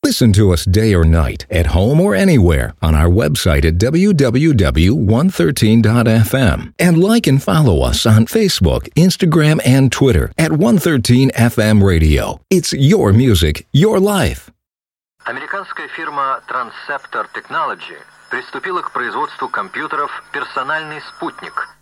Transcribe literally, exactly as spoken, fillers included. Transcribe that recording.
Listen to us day or night, at home or anywhere, on our website at w w w dot one thirteen dot f m. And like and follow us on Facebook, Instagram, and Twitter at one thirteen F M Radio. It's your music, your life. Американская фирма Transceptor Technology приступила к производству компьютеров «Персональный спутник»,